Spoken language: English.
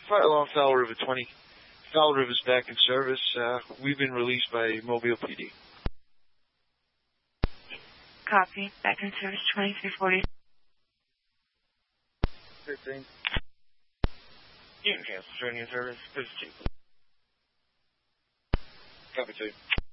Fire alarm Foul River 20. Foul River's back in service. We've been released by Mobile PD. Copy. Back in service 2340. 15. You can cancel training in service. 52. Copy 2.